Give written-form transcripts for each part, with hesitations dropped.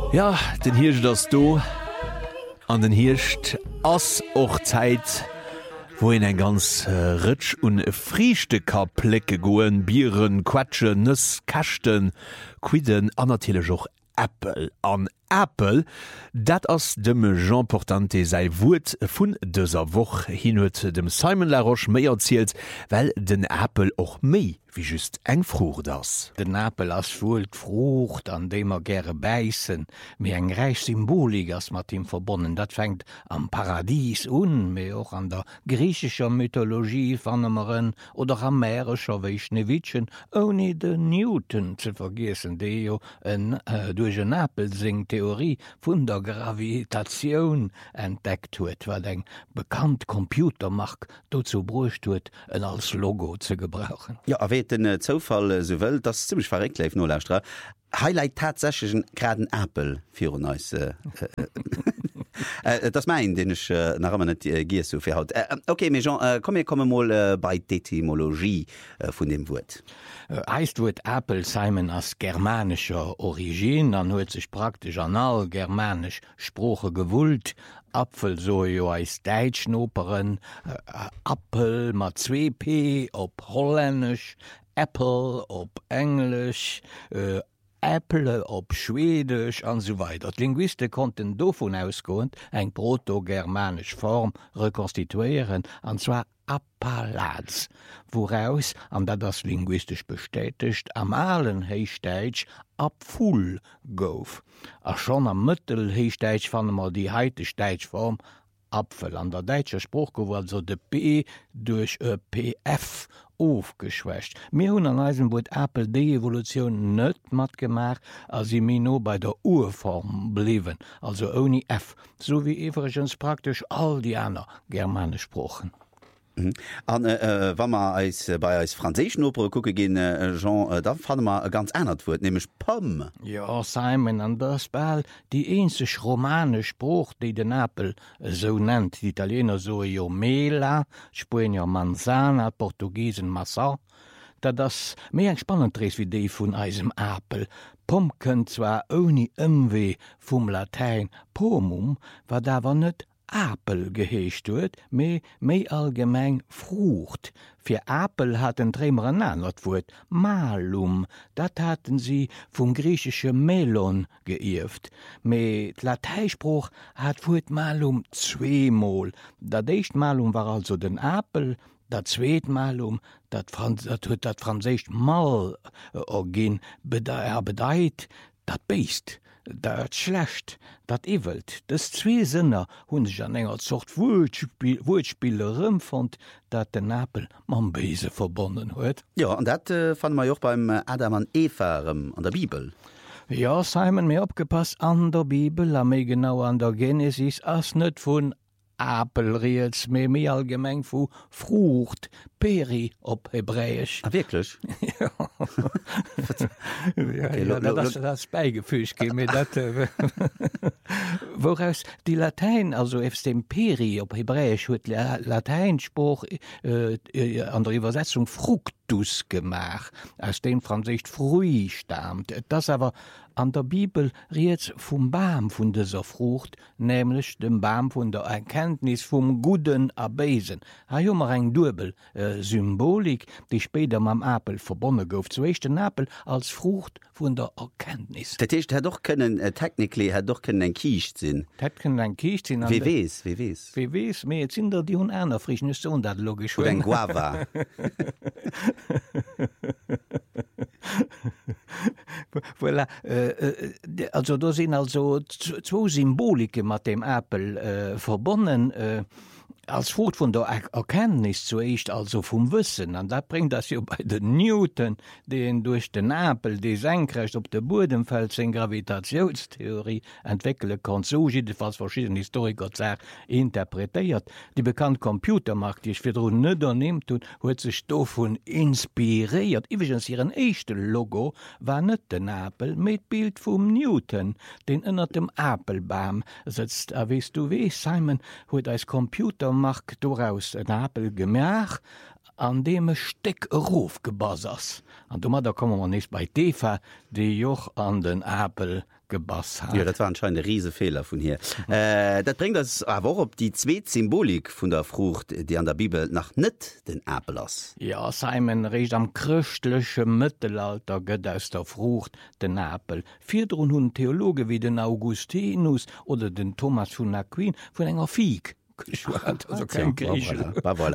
Ja, den Hirsch das do an den Hirscht ass och Zeit, wo en ein ganz ritsch und frieschte Kaplecke goen, Bieren, Quatschen, Nüss, Kachten, Quiden, anertele och Apple an Apple, dat ass dem Jean Portante sei Wut vun dëser Woch hin huet dem Simon Laroche méi erzielt, well den Apple och méi wie just eng Frucht ass. Den Apple ass vuelt Frucht, an deem gre beißen, méi eng reich Symbolik ass mat im verbonnen. Dat fängt am Paradies méi och an der griechcher Mythologie vanmmeren oder am Mäerescher wéi Schneewittchen oni de Newton ze vergiessen, déi jo duch en Apple sing Theorie vun der Gravitatioun entdeckt huet, wat eng bekannt Computermark dozu brucht huet en als Logo ze gebrauchen. Ja, den Zofall so wëll, dat ziemlich verregt läif no Laustra. Highlight tatsächlich graden Apple fir neus. Das mein, den ich nach net gier so fir haut. Okay, mais Jean, komme mal bei d'Etymologie vun dem Wort. Heist huet Apple Simon as germanischer Origin, an huet sich praktisch an all germanisch Spproche gewult. Apfel so jo als Deitschnoperen, Apple mat 2P op Holländisch, Apple op Englisch, Apple op Schwedisch an so weiter. Linguiste konnten dovon ausgoen eng protogermanisch Form rekonstituieren, an zwar Appalats, woraus, an dat das linguistisch bestätigt, am alen Heichdeitsch Apful gouf. A schon am Mëttel Heichdeitsch fannemmer die heitech Deitschform Apfel. An der deitscher Spruch gouf also de P durch e PF aufgeschwächt. Mir hunn an eisen wot Apple de Evolution net mat gemach, as si Mino bei der Urform bliwen, also oni F, so wie iwwergens praktisch all die aner germane Sprochen. An Wa man bei als Franzéschen Opere kucke gin Jean, da fan man ganz ennert wurt, nämlich Pomme. Ja, Simon, an das Ball die eenzech romane Spruch, déi den Apple so nennt, die Italiener so jo Mela, Spanier Manzana, Portugiesen Massa, da das mé eng spannend rees wie déi vun eisem Apel. Pom kënnt zwar oni ëmwee vum Latein pomum, war dawer net Apel geheescht huet, méi allgemeng Frucht. Fir Apel hat den Trémer an anert wurt Malum, dat hatten sie vum griechesche Melon geirft. Méi d'Lateispruch hat wurt Malum 2-mal. Dat éicht Malum war also den Apel, dat zweet Malum, dat huet dat Franzéicht mal ginn bedeit, dat Beest. Dat schlecht, dat iwwelt. Des zwee Sinner hunn sech an enger Zocht Wuelspielerëm fand, dat den Apel mam Beese verbonnen huet. Ja, an dat fan ma joch beim Adam an Eva an der Bibel. Ja, Simon, mir opgepasst an der Bibel, a méi genau an der Genesis ass net vun Apel riets méi allgemeng vu Frucht, Peri op Hebräisch. Ah, wirklich? Ja. Das beigefügt mir dat woraus die Latein, also efs dem Peri op Hebräisch huet Lateinspruch an der Übersetzung Fructus gemach, aus dem Französisch Fruit stammt. Das aber an der Bibel riet vum Baum vun dieser Frucht, nämlich dem Baum vun der Erkenntnis vum Guden Abesen. Ha jommer eng Dubel Symbolik, die später mam Apel verbonnen gouf. Zuerst den Apel als Frucht vun der Erkenntnis. Dat heißt, doch können technically doch können ein Kiicht sinn. Dat können ein Kiicht sinn. Wie wees? Me jetzt sind die hun einer frischen Sohn, dat logisch. Oder ein Guava. Voilà. Also da sind also 2 Symbolike mat dem Apel verbonnen. Als Frucht vun der Erkenntnis zuerst also vum Wissen, an dat bringt das jo bei den Newton, den durch den Apel de senkrecht op de Boden fällt seg Gravitationstheorie entwickle kann, so jedenfalls verschiedene Historiker interpretiert. Die bekannt Computermarkt, die ich fir net annimmt hun, huet sech dovon inspiriert. Iwgens ihren echte Logo war net den Apel mit Bild vum Newton, den ënner dem Apelbaum sitzt. Weißt du wie, Simon huet als Computer macht daraus ein Apel gemach, an dem Steck Ruf gebass ass. An dummer da kommen man nicht bei Eva, die Joch an den Apel gebass hat. Ja, das war anscheinend ein Riesefehler von hier. Das bringt das aber ob die zweite Symbolik von der Frucht, die an der Bibel nach nicht den Apfel ist. Ja, Simon recht am christlichen Mittelalter geht aus der Frucht den Apfel. Vierdrun hun Theologe wie den Augustinus oder den Thomas von Aquin von enger Fieg geschwärzt, also kein Grieche.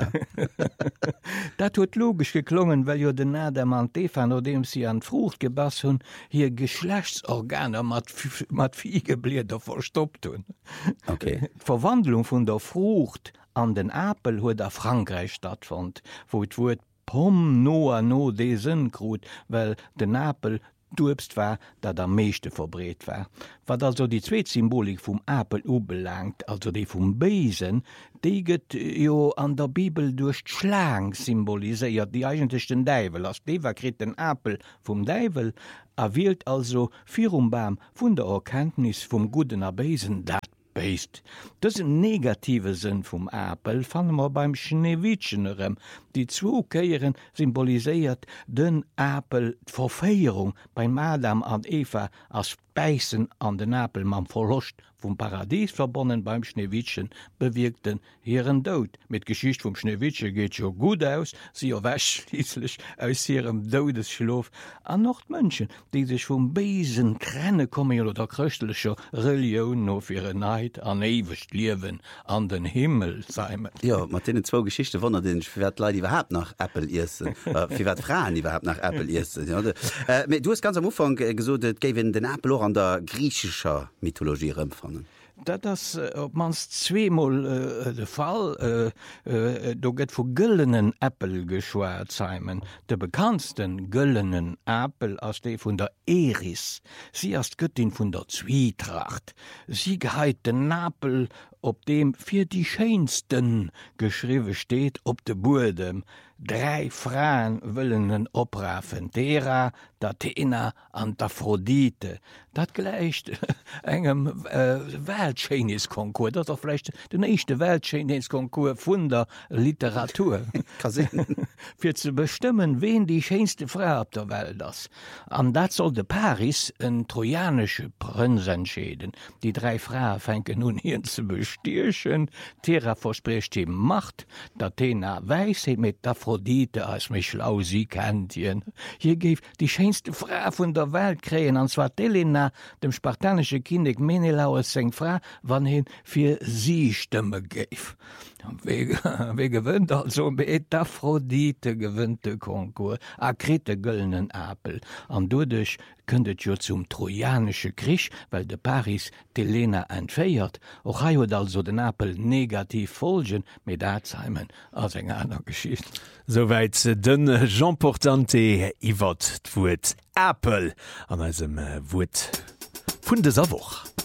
Dat huet logisch geklungen, weil jo den Adam an Eva, nachdem sie an Frucht gebass hun, hier Geschlechtsorgane mat Viegeblätter verstoppt hun. Okay. Verwandlung vun der Frucht an den Apel huet a Frankreich stattfand, wo et wurt Pom no desen grut, weil den Apel dubst war, dat der meeschte verbreet war. Wat also die zweet Symbolik vum Apel ubelangt, also die vum Besen, deget jo an der Bibel durch Schlang symboliseiert die eigentlich den Deivel. Als Eva krit den Apel vum Deivel, erwählt also Firumbaum vun der Erkenntnis vum guten Besen dat beist. Das ein negative Sinn vom Apel fangen wir beim Schneewittchenerem. Die zwei Keieren symbolisiert den Apel Verfeierung beim Adam und Eva als Beißen an den Apel man Verlust vom Paradies verbunden beim Schneewittchen bewirkten ihren Tod. Mit Geschichte vom Schneewittchen geht schon gut aus, sie erwäscht schließlich aus ihrem Todesschlaf an noch Menschen, die sich vom Besen trennen kommen oder der christlicher Religion auf ihre Neid an ewig Leben an den Himmel sein. Ja, mit den zwei Geschichten wundert den Leute überhaupt nach Apple essen. Wie wird Frauen überhaupt nach Apple essen? Ja, du hast ganz am Anfang gesagt, es gäbe den Apple auch an der griechischen Mythologie empfangen. Das ob mans zweimal de Fall do gëtt vu gëllenen Äppel geschwert Simon. De bekanntsten gëllenen Apel ass dee vun der Eris. Sie as Göttin vun der Zwietracht. Sie geheit den Apel, op dem fir die scheinsten geschriwe steht op de Burdem. 3 Frauen wëllen oprafen, Thera, Athena an Aphrodite. Dat gleicht engem Weltscheinniskonkurs, dat vielleicht den echte Weltscheinniskonkurs vun der Literatur. Für zu bestimmen, wen die schönste Frau op der Welt ist. An dat soll de Paris een trojanische Prinz entschäden. Die 3 Frauen fänken nun hier zu bestierchen. Thera verspricht ihm Macht, Athena Weisheit mit Aphrodite als mich schlau sie kennt ihn. Hier gibt die schönste Frau von der Welt krähen, und zwar Helena, dem spartanische Kindig Menelaus seng Frau, wann hin für sie Stimme gäf. Wie gewinnt also mit Aphrodite gewinnte Konkurs, akrite göllenen Apel. Und dadurch könntet ihr zum trojanische Krieg, weil de Paris Helena entfeiert, auch hat also den Apel negativ folgen mit Alzheimer als eine andere Geschichte. Soweit den Jean Portante iwwer d'Wut Apple an eisem Wut vun de Woch.